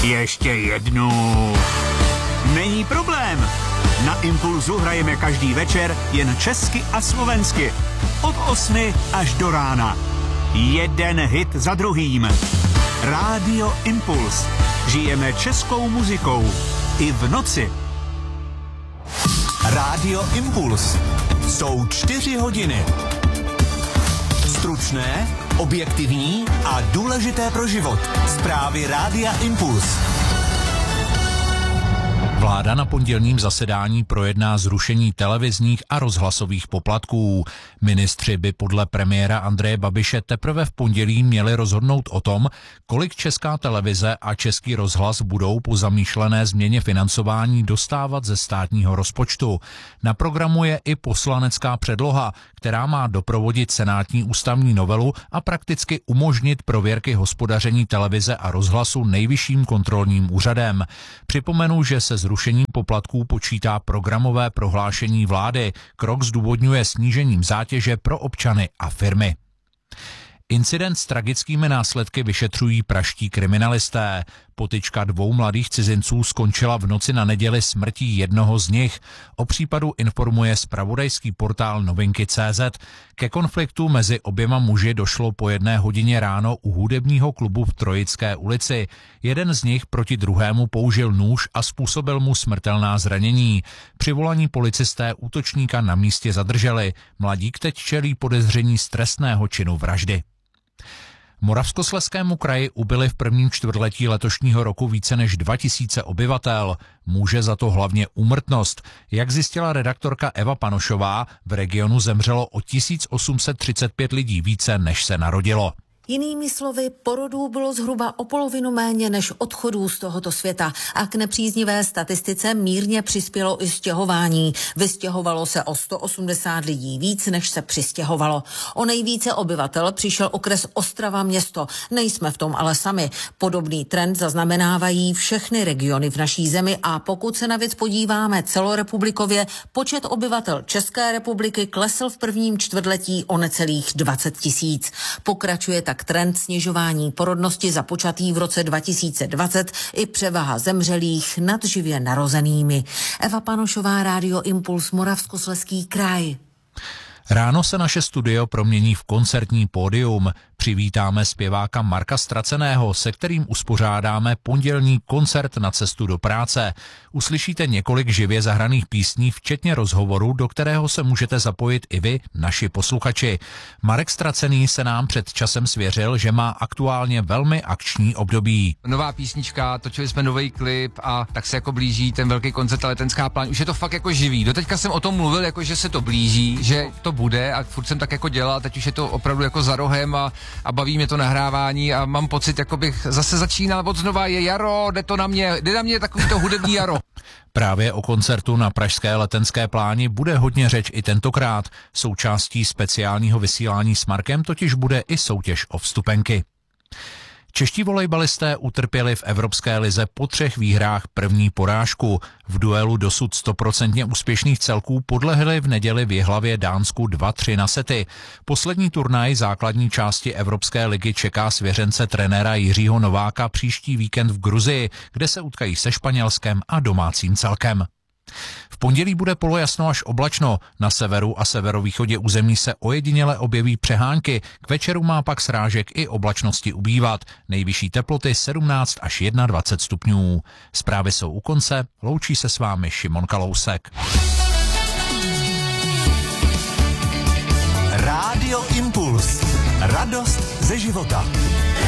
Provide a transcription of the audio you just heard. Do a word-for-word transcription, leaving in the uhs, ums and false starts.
Ještě jednu. Není problém. Na Impulzu hrajeme každý večer jen česky a slovensky. Od osmi až do rána. Jeden hit za druhým. Rádio Impuls. Žijeme českou muzikou. I v noci. Rádio Impuls. Jsou čtyři hodiny. Stručné, objektivní a důležité pro život. Zprávy Rádia Impuls. Vláda na pondělním zasedání projedná zrušení televizních a rozhlasových poplatků. Ministři by podle premiéra Andreje Babiše teprve v pondělí měli rozhodnout o tom, kolik Česká televize a Český rozhlas budou po zamýšlené změně financování dostávat ze státního rozpočtu. Na programu je i poslanecká předloha, která má doprovodit senátní ústavní novelu a prakticky umožnit prověrky hospodaření televize a rozhlasu Nejvyšším kontrolním úřadem. Připomenu, že se zrušením poplatků počítá programové prohlášení vlády. Krok zdůvodňuje snížením zátěže pro občany a firmy. Incident s tragickými následky vyšetřují pražští kriminalisté. Potyčka dvou mladých cizinců skončila v noci na neděli smrtí jednoho z nich. O případu informuje zpravodajský portál Novinky tečka cé zet. Ke konfliktu mezi oběma muži došlo po jedné hodině ráno u hudebního klubu v Trojické ulici. Jeden z nich proti druhému použil nůž a způsobil mu smrtelná zranění. Přivolaní policisté útočníka na místě zadrželi. Mladík teď čelí podezření z trestného činu vraždy. Moravskoslezskému kraji ubyli v prvním čtvrtletí letošního roku více než dva tisíce obyvatel. Může za to hlavně úmrtnost. Jak zjistila redaktorka Eva Panošová, v regionu zemřelo o tisíc osm set třicet pět lidí více, než se narodilo. Jinými slovy, porodů bylo zhruba o polovinu méně než odchodů z tohoto světa a k nepříznivé statistice mírně přispělo i stěhování. Vystěhovalo se o sto osmdesát lidí víc, než se přistěhovalo. O nejvíce obyvatel přišel okres Ostrava město. Nejsme v tom ale sami. Podobný trend zaznamenávají všechny regiony v naší zemi a pokud se na věc podíváme celorepublikově, počet obyvatel České republiky klesl v prvním čtvrtletí o necelých dvacet tisíc. Pokračuje tak trend snižování porodnosti započatý v roce dva tisíce dvacet i převaha zemřelých nad živě narozenými. Eva Panošová, Rádio Impuls, Moravskoslezský kraj. Ráno se naše studio promění v koncertní pódium. Přivítáme zpěváka Marka Straceného, se kterým uspořádáme pondělní koncert na cestu do práce. Uslyšíte několik živě zahraných písní, včetně rozhovoru, do kterého se můžete zapojit i vy, naši posluchači. Marek Stracený se nám před časem svěřil, že má aktuálně velmi akční období. Nová písnička, točili jsme nový klip a tak se jako blíží ten velký koncert a Letenská pláň. Už je to fakt jako živý. Doteďka jsem o tom mluvil, jako že se to blíží, že to bude a furt jsem tak jako dělal, teď už je to opravdu jako za rohem a, a baví mě to nahrávání a mám pocit, jako bych zase začínal od znova, je jaro, jde to na mě, jde na mě takový to hudební jaro. Právě o koncertu na pražské Letenské pláni bude hodně řeč i tentokrát. Součástí speciálního vysílání s Markem totiž bude i soutěž o vstupenky. Čeští volejbalisté utrpěli v Evropské lize po třech výhrách první porážku. V duelu dosud stoprocentně úspěšných celků podlehli v neděli v Jihlavě Dánsku dva tři na sety. Poslední turnaj základní části Evropské ligy čeká svěřence trenéra Jiřího Nováka příští víkend v Gruzii, kde se utkají se Španělskem a domácím celkem. V pondělí bude polojasno až oblačno, na severu a severovýchodě území se ojediněle objeví přehánky, k večeru má pak srážek i oblačnosti ubývat, nejvyšší teploty sedmnáct až dvacet jedna stupňů. Zprávy jsou u konce, loučí se s vámi Šimon Kalousek. Rádio Impuls. Radost ze života.